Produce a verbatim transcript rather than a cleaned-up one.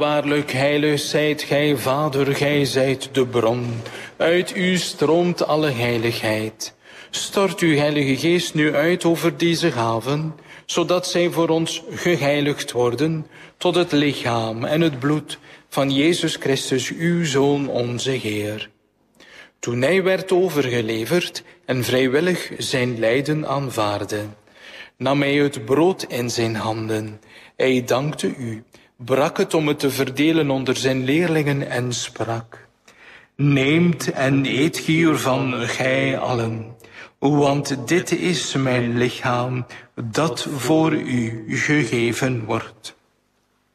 Waarlijk heilig zijt gij, Vader, gij zijt de bron. Uit u stroomt alle heiligheid. Stort uw Heilige Geest nu uit over deze gaven, zodat zij voor ons geheiligd worden tot het lichaam en het bloed van Jezus Christus, uw Zoon, onze Heer. Toen hij werd overgeleverd en vrijwillig zijn lijden aanvaarde, nam hij het brood in zijn handen. Hij dankte u, brak het om het te verdelen onder zijn leerlingen en sprak: Neemt en eet hiervan, gij allen, want dit is mijn lichaam dat voor u gegeven wordt.